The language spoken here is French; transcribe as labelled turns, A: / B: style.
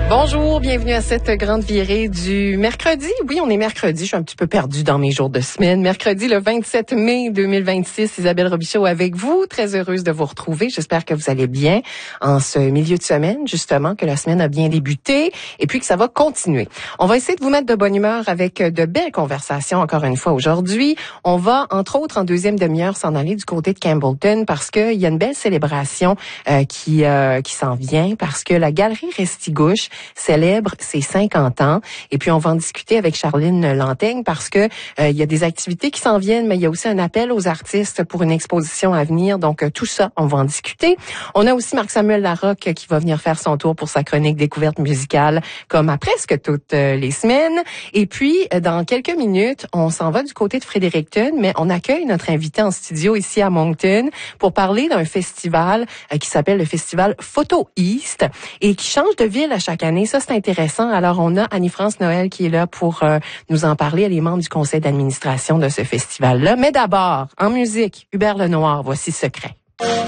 A: Bonjour, bienvenue à cette grande virée du mercredi. Oui, on est mercredi, je suis un petit peu perdue dans mes jours de semaine. Mercredi, le 27 mai 2026, Isabelle Robichaud avec vous. Très heureuse de vous retrouver. J'espère que vous allez bien en ce milieu de semaine, justement, que la semaine a bien débuté et puis que ça va continuer. On va essayer de vous mettre de bonne humeur avec de belles conversations encore une fois aujourd'hui. On va, entre autres, en deuxième demi-heure, s'en aller du côté de Campbellton parce qu'il y a une belle célébration qui s'en vient parce que la Galerie Restigouche célèbre ses 50 ans. Et puis, on va en discuter avec Charline Lantaigne parce que il y a des activités qui s'en viennent, mais il y a aussi un appel aux artistes pour une exposition à venir. Donc, tout ça, on va en discuter. On a aussi Marc-Samuel Larocque qui va venir faire son tour pour sa chronique découverte musicale, comme à presque toutes les semaines. Et puis, dans quelques minutes, on s'en va du côté de Fredericton, mais on accueille notre invité en studio ici à Moncton pour parler d'un festival qui s'appelle le festival Photo East et qui change de ville à chaque année. Ça, c'est intéressant. Alors, on a Annie-France Noël qui est là pour nous en parler. Elle est membre du conseil d'administration de ce festival-là. Mais d'abord, en musique, Hubert Lenoir, voici Secret.